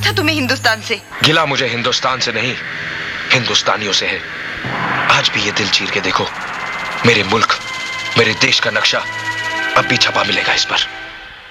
था तुम्हें हिंदुस्तान से? गिला मुझे हिंदुस्तान से नहीं, हिंदुस्तानियों से है। आज भी ये दिल चीर के देखो, मेरे मुल्क, मेरे देश का नक्शा अब भी छपा मिलेगा इस पर।